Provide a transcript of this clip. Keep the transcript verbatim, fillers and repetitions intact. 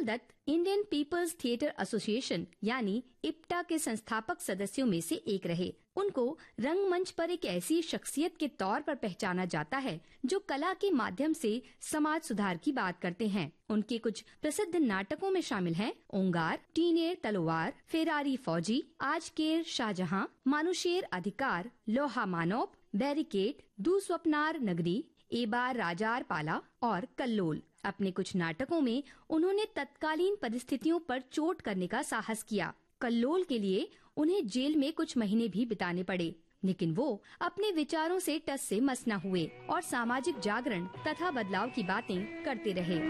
Dutt Indian peoples theatre association यानी इप्टा के संस्थापक सदस्यों में से एक रहे। उनको रंगमंच पर एक ऐसी शख्सियत के तौर पर पहचाना जाता है जो कला के माध्यम से समाज सुधार की बात करते हैं। उनके कुछ प्रसिद्ध नाटकों में शामिल हैं ओंगार, टीनेर तलवार, फेरारी फौजी, आजकेर शाहजहां, मानुषेर अधिकार, लोहा मानव, बैरिकेड, दुस्वप्नार नगरी, एबार राजार पाला और कल्लोल। अपने कुछ नाटकों में उन्होंने तत्कालीन परिस्थितियों पर चोट करने का साहस किया। कल्लोल के लिए उन्हें जेल में कुछ महीने भी बिताने पड़े, लेकिन वो अपने विचारों से टस से मस न हुए और सामाजिक जागरण तथा बदलाव की बातें करते रहे।